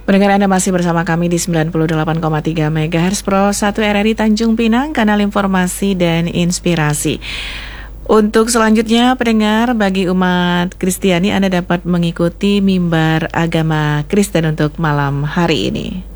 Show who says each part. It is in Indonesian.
Speaker 1: Pendengar, Anda masih bersama kami di 98,3 MHz Pro 1 RRI Tanjung Pinang, kanal informasi dan inspirasi. Untuk selanjutnya, pendengar, bagi umat Kristiani Anda dapat mengikuti mimbar agama Kristen untuk malam hari ini.